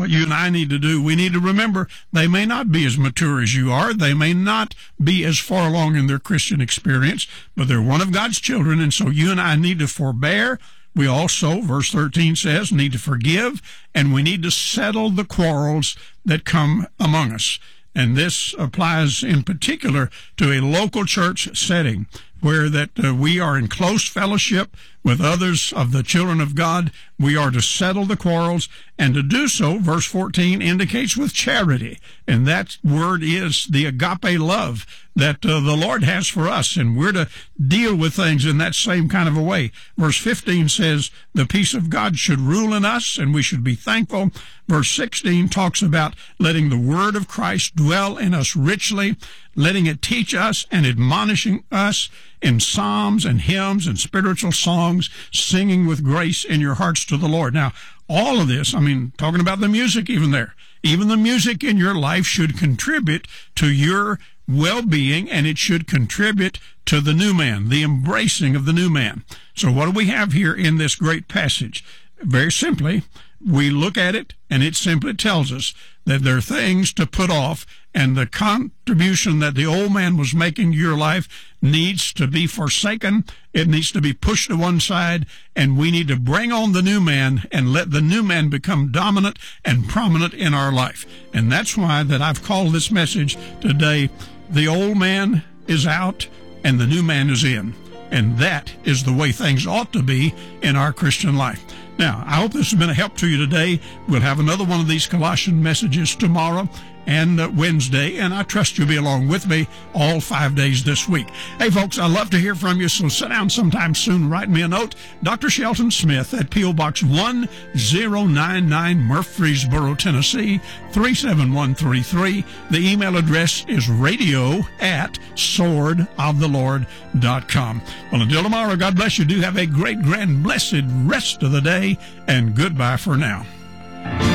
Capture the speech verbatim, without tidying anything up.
what you and I need to do. We need to remember they may not be as mature as you are. They may not be as far along in their Christian experience, but they're one of God's children, and so you and I need to forbear. We also, verse thirteen says, need to forgive, and we need to settle the quarrels that come among us. And this applies in particular to a local church setting where that uh, we are in close fellowship with others of the children of God. We are to settle the quarrels, and to do so, verse fourteen indicates with charity. And that word is the agape love that uh, the Lord has for us, and we're to deal with things in that same kind of a way. Verse fifteen says the peace of God should rule in us, and we should be thankful. Verse sixteen talks about letting the word of Christ dwell in us richly, letting it teach us and admonishing us in psalms and hymns and spiritual songs, singing with grace in your hearts to the Lord. Now, all of this, I mean, talking about the music even there, even the music in your life should contribute to your well-being, and it should contribute to the new man, the embracing of the new man. So what do we have here in this great passage? Very simply, we look at it, and it simply tells us that there are things to put off, and the contribution that the old man was making to your life needs to be forsaken. It needs to be pushed to one side, and we need to bring on the new man and let the new man become dominant and prominent in our life. And that's why that I've called this message today, The Old Man is Out and the New Man is In. And that is the way things ought to be in our Christian life. Now, I hope this has been a help to you today. We'll have another one of these Colossian messages tomorrow and uh, Wednesday, and I trust you'll be along with me all five days this week. Hey, folks, I'd love to hear from you, so sit down sometime soon, write me a note. Doctor Shelton Smith at P O. Box one zero nine nine, Murfreesboro, Tennessee, three seven one three three. The email address is radio at sword of the lord dot com. Well, until tomorrow, God bless you. Do have a great, grand, blessed rest of the day, and goodbye for now.